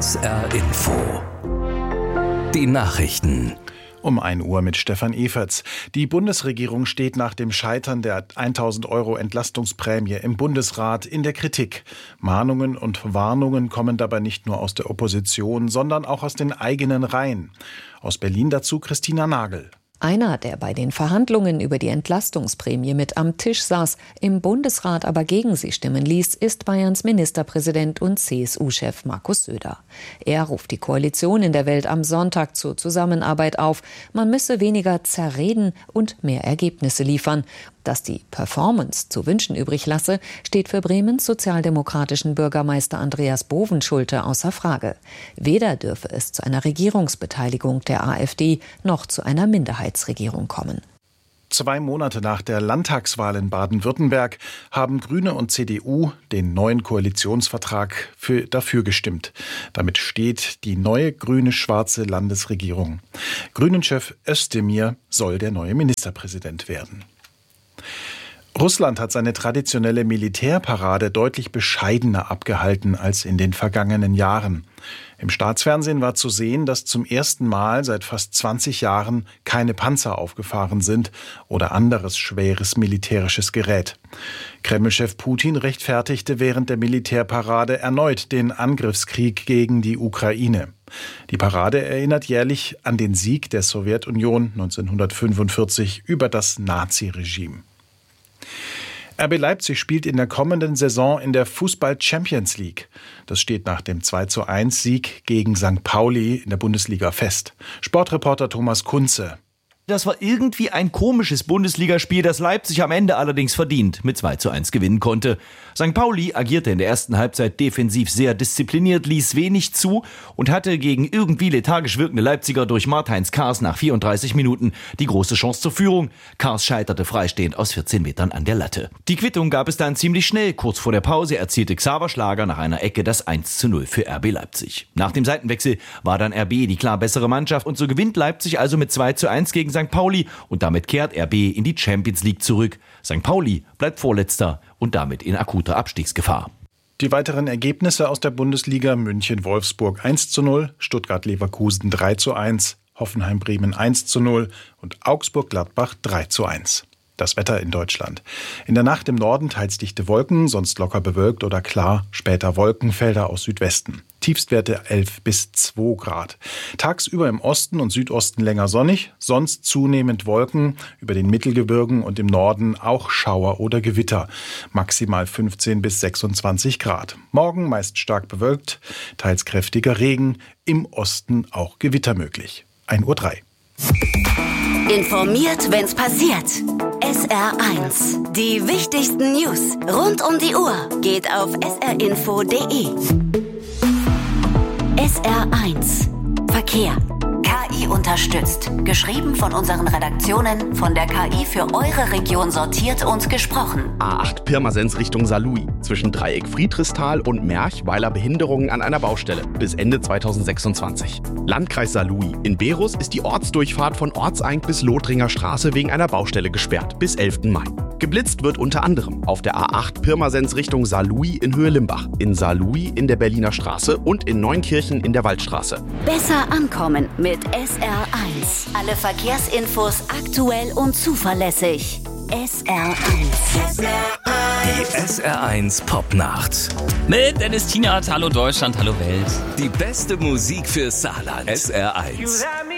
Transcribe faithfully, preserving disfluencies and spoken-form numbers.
S R Info. Die Nachrichten. Um ein Uhr mit Stefan Eferts. Die Bundesregierung steht nach dem Scheitern der tausend Euro Entlastungsprämie im Bundesrat in der Kritik. Mahnungen und Warnungen kommen dabei nicht nur aus der Opposition, sondern auch aus den eigenen Reihen. Aus Berlin dazu Christina Nagel. Einer, der bei den Verhandlungen über die Entlastungsprämie mit am Tisch saß, im Bundesrat aber gegen sie stimmen ließ, ist Bayerns Ministerpräsident und C S U-Chef Markus Söder. Er ruft die Koalition in der Welt am Sonntag zur Zusammenarbeit auf. Man müsse weniger zerreden und mehr Ergebnisse liefern. Dass die Performance zu wünschen übrig lasse, steht für Bremens sozialdemokratischen Bürgermeister Andreas Bovenschulte außer Frage. Weder dürfe es zu einer Regierungsbeteiligung der AfD noch zu einer Minderheitsregierung kommen. Zwei Monate nach der Landtagswahl in Baden-Württemberg haben Grüne und C D U den neuen Koalitionsvertrag für, dafür gestimmt. Damit steht die neue grüne-schwarze Landesregierung. Grünen-Chef Özdemir soll der neue Ministerpräsident werden. Russland hat seine traditionelle Militärparade deutlich bescheidener abgehalten als in den vergangenen Jahren. Im Staatsfernsehen war zu sehen, dass zum ersten Mal seit fast zwanzig Jahren keine Panzer aufgefahren sind oder anderes schweres militärisches Gerät. Kreml-Chef Putin rechtfertigte während der Militärparade erneut den Angriffskrieg gegen die Ukraine. Die Parade erinnert jährlich an den Sieg der Sowjetunion neunzehnhundertfünfundvierzig über das Naziregime. R B Leipzig spielt in der kommenden Saison in der Fußball-Champions League. Das steht nach dem zwei zu eins Sieg gegen Sankt Pauli in der Bundesliga fest. Sportreporter Thomas Kunze. Das war irgendwie ein komisches Bundesligaspiel, das Leipzig am Ende allerdings verdient mit zwei zu eins gewinnen konnte. Sankt Pauli agierte in der ersten Halbzeit defensiv sehr diszipliniert, ließ wenig zu und hatte gegen irgendwie lethargisch wirkende Leipziger durch Martins Kars nach vierunddreißig Minuten die große Chance zur Führung. Kars scheiterte freistehend aus vierzehn Metern an der Latte. Die Quittung gab es dann ziemlich schnell. Kurz vor der Pause erzielte Xaver Schlager nach einer Ecke das eins zu null für R B Leipzig. Nach dem Seitenwechsel war dann R B die klar bessere Mannschaft und so gewinnt Leipzig also mit zwei zu eins gegen Sankt Pauli und damit kehrt R B in die Champions League zurück. Sankt Pauli bleibt Vorletzter und damit in akuter Abstiegsgefahr. Die weiteren Ergebnisse aus der Bundesliga: München-Wolfsburg eins zu null, Stuttgart-Leverkusen drei zu eins, Hoffenheim-Bremen eins zu null und Augsburg-Gladbach drei zu eins. Das Wetter in Deutschland. In der Nacht im Norden teils dichte Wolken, sonst locker bewölkt oder klar, später Wolkenfelder aus Südwesten. Tiefstwerte elf bis zwei Grad. Tagsüber im Osten und Südosten länger sonnig, sonst zunehmend Wolken, über den Mittelgebirgen und im Norden auch Schauer oder Gewitter. Maximal fünfzehn bis sechsundzwanzig Grad. Morgen meist stark bewölkt, teils kräftiger Regen, im Osten auch Gewitter möglich. ein Uhr drei. Informiert, wenn's passiert. S R eins. Die wichtigsten News rund um die Uhr geht auf s r info punkt d e. S R eins. Verkehr. K I unterstützt. Geschrieben von unseren Redaktionen, von der K I für eure Region sortiert und gesprochen. A acht Pirmasens Richtung Saarlouis. Zwischen Dreieck Friedrichsthal und Merch, weil er Behinderungen an einer Baustelle. Bis Ende zweitausendsechsundzwanzig. Landkreis Saarlouis. In Berus ist die Ortsdurchfahrt von Ortseing bis Lothringer Straße wegen einer Baustelle gesperrt. Bis elften Mai. Geblitzt wird unter anderem auf der A acht Pirmasens Richtung Saarlouis in Höhe Limbach, in Saarlouis in der Berliner Straße und in Neunkirchen in der Waldstraße. Besser ankommen mit S R eins. Alle Verkehrsinfos aktuell und zuverlässig. S R eins. Die S R eins Popnacht. Mit Dennis Tienert. Hallo Deutschland, hallo Welt. Die beste Musik für Saarland. S R eins.